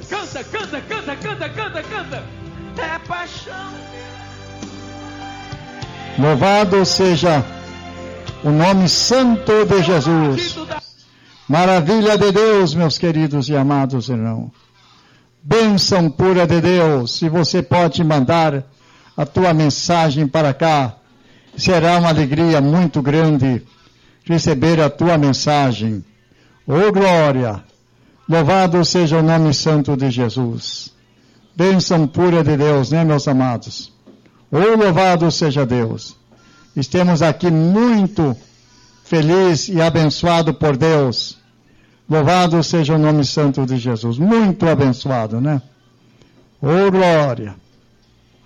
Canta, canta, canta, canta, canta, canta. É paixão. Louvado seja o nome santo de Jesus. Maravilha de Deus, meus queridos e amados irmãos. Bênção pura de Deus. Se você pode mandar a tua mensagem para cá, será uma alegria muito grande receber a tua mensagem. Oh glória! Louvado seja o nome santo de Jesus. Bênção pura de Deus, né, meus amados? Oh, louvado seja Deus. Estamos aqui muito felizes e abençoados por Deus. Louvado seja o nome santo de Jesus. Muito abençoado, né? Oh, glória!